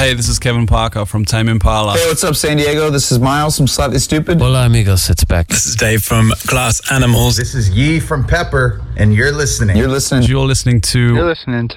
Hey, this is Kevin Parker from Tame Impala. Hey, what's up, San Diego? This is Miles from Slightly Stupid. Hola, amigos. It's Beck. This is Dave from Glass Animals. This is Yee from Pepper, and you're listening. You're listening You're listening to